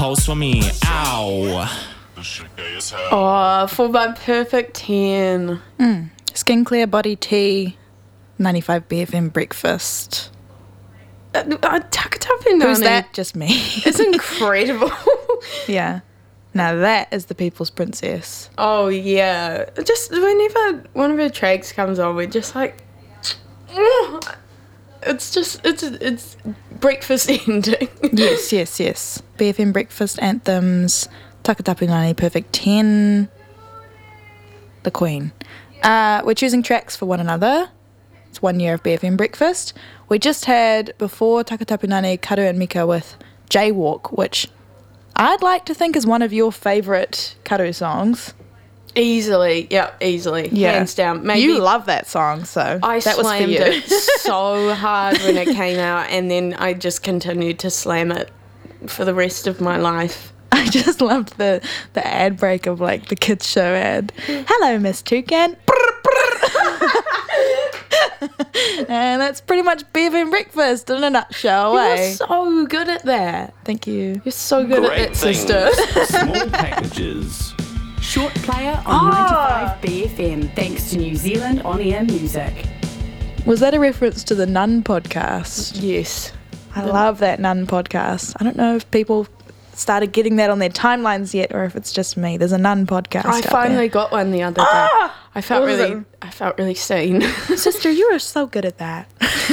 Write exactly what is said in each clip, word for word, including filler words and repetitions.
post for me. Ow. Oh, for my perfect ten. Mm. Skin Clear Body Tea, ninety-five B F M Breakfast. Uh, uh, Takatapu Nani. Who's that? Just me. It's incredible. Yeah. Now that is the People's Princess. Oh, yeah. Just whenever one of her tracks comes on, we're just like... It's just, it's it's breakfast ending. Yes, yes, yes. B F M Breakfast Anthems, Takatapu Nani Perfect ten, The Queen. Uh, we're choosing tracks for one another. It's one year of B F M Breakfast. We just had, before Takatapu Nani, Karu and Mika with Jaywalk, which I'd like to think is one of your favourite Karu songs. Easily, yeah, easily, Yeah. hands down. Maybe You love that song, so I that was for slammed you. it so hard when it came out, and then I just continued to slam it for the rest of my life. I just loved the, the ad break of like the kids show ad. Hello, Miss Toucan. And that's pretty much B F M Breakfast in a nutshell, You're eh? so good at that. Thank you. You're so good Great at that, things. sister. Small packages. Short player on Ah. ninety-five B F M, thanks to New Zealand on-air music. Was that a reference to the Nun podcast? Yes. I love that Nun podcast. I don't know if people started getting that on their timelines yet, or if it's just me. There's a Nun podcast. I out finally got one the other day. Ah! I felt What was really, it? I felt really seen. there. Sister, you are so good at that.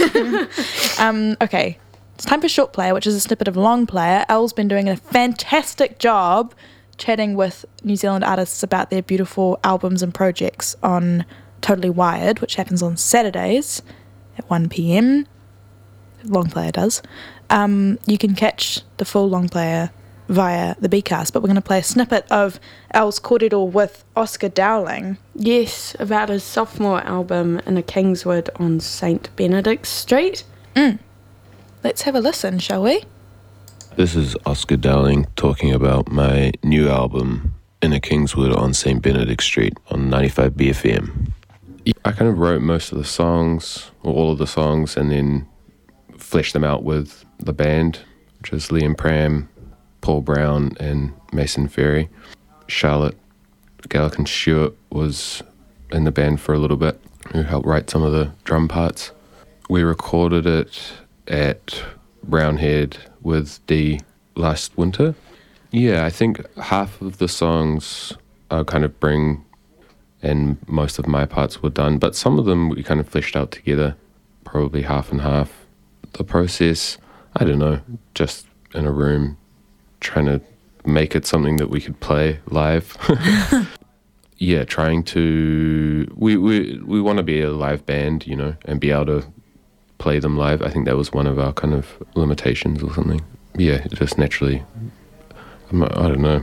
um, okay, it's time for Short Player, which is a snippet of Long Player. Elle's been doing a fantastic job chatting with New Zealand artists about their beautiful albums and projects on Totally Wired, which happens on Saturdays at one p.m. Long Player does. Um, you can catch the full Long Player via the Bcast, but we're going to play a snippet of Elle's cordial with Oscar Dowling. Yes, about his sophomore album in a Kingswood on Saint Benedict Street. Let's have a listen, shall we? This is Oscar Dowling talking about my new album, In a Kingswood on Saint Benedict Street on ninety-five B F M. I kind of wrote most of the songs, or all of the songs, and then fleshed them out with the band, which is Liam Pram, Paul Brown, and Mason Ferry. Charlotte Gallican Stewart was in the band for a little bit, who helped write some of the drum parts. We recorded it at Brownhead with Dee last winter. Yeah, I think half of the songs I kind of bring, and most of my parts were done, but some of them we kind of fleshed out together, probably half and half. The process, I don't know, just in a room, trying to make it something that we could play live. Yeah, trying to, we, we, we want to be a live band, you know, and be able to play them live. I think that was one of our kind of limitations or something. Yeah, just naturally. I'm not, I don't know.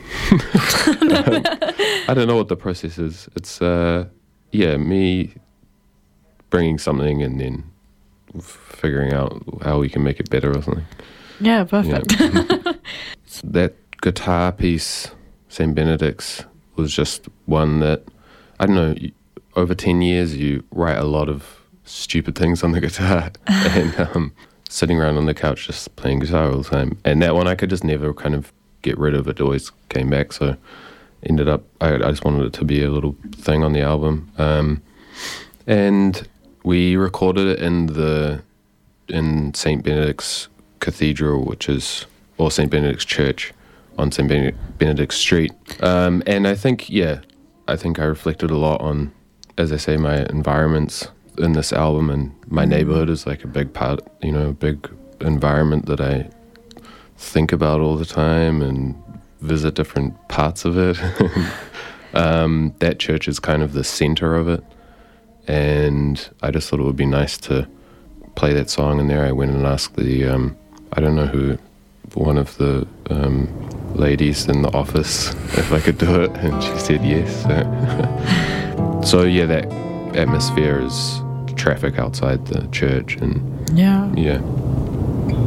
I don't know what the process is. It's, uh, yeah, me bringing something and then figuring out how we can make it better or something. Yeah, perfect. Yeah. That guitar piece, Saint Benedict's, was just one that, I don't know, over ten years you write a lot of stupid things on the guitar and um, sitting around on the couch just playing guitar all the time. And that one I could just never kind of get rid of. It always came back, so ended up, I, I just wanted it to be a little thing on the album. Um, and we recorded it in the in Saint Benedict's Cathedral, which is, or Saint Benedict's Church on Saint Benedict Street. Um, and I think, yeah, I think I reflected a lot on, as I say, my environments in this album, and my neighborhood is like a big part, you know, a big environment that I think about all the time and visit different parts of it. um, that church is kind of the center of it. And I just thought it would be nice to play that song in there. I went and asked the, um, I don't know who, one of the um, ladies in the office if I could do it, and she said yes. So, so yeah, that atmosphere is traffic outside the church, and Yeah. yeah.